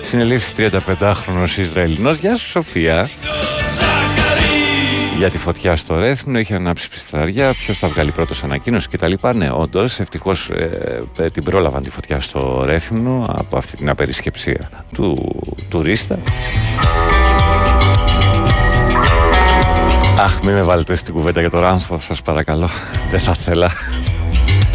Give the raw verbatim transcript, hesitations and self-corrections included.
Συνελήφθη τριανταπεντάχρονος Ισραηλινός. Γεια σου Σοφία. Για τη φωτιά στο Ρέθυμνο είχε ανάψει ψισταριά. Ποιος θα βγάλει πρώτος ανακοίνωση κτλ. Ναι, όντως, ευτυχώς ε, ε, την πρόλαβαν τη φωτιά στο Ρέθυμνο από αυτή την απερισκεψία του τουρίστα. Αχ, μην με βάλετε στην κουβέντα για το Ράνθο, σας παρακαλώ. Δεν θα ήθελα.